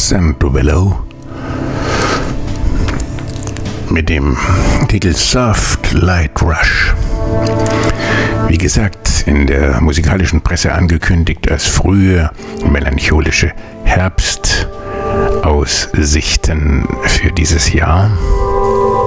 Central Willow mit dem Titel Soft Light Rush. Wie gesagt, in der musikalischen Presse angekündigt als frühe melancholische Herbstaussichten für dieses Jahr.